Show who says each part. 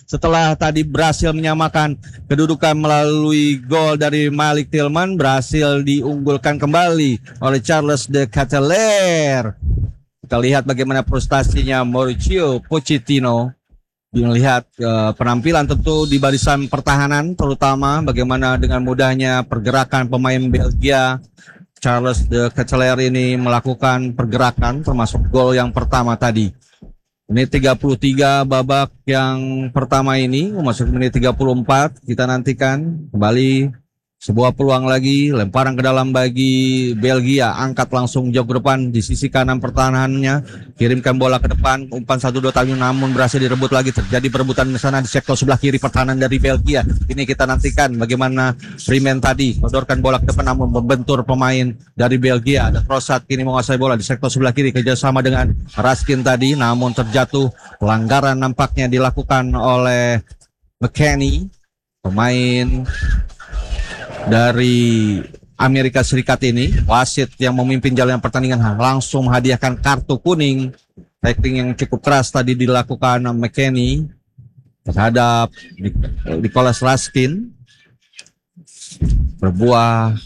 Speaker 1: setelah tadi berhasil menyamakan kedudukan melalui gol dari Malik Tillman, berhasil diunggulkan kembali oleh Charles de Ketelaere. Kita lihat bagaimana prestasinya Mauricio Pochettino. Melihat penampilan tentu di barisan pertahanan, terutama bagaimana dengan mudahnya pergerakan pemain Belgia. Charles de Ketelaere ini melakukan pergerakan termasuk gol yang pertama tadi. Menit 33 babak yang pertama ini, masuk menit 34, kita nantikan kembali sebuah peluang lagi, lemparan ke dalam bagi Belgia, angkat langsung jauh ke depan di sisi kanan pertahanannya, kirimkan bola ke depan, umpan 1-2 tadi namun berhasil direbut lagi, terjadi perebutan di sana di sektor sebelah kiri pertahanan dari Belgia. Ini kita nantikan bagaimana Freeman tadi sodorkan bola ke depan namun membentur pemain dari Belgia. Ada Trossard kini menguasai bola di sektor sebelah kiri kerjasama dengan Raskin tadi, namun terjatuh. Pelanggaran nampaknya dilakukan oleh McKennie, pemain dari Amerika Serikat ini. Wasit yang memimpin jalannya pertandingan langsung menghadiahkan kartu kuning. Tackling yang cukup keras tadi dilakukan McKennie terhadap Nicholas Raskin. Berbuah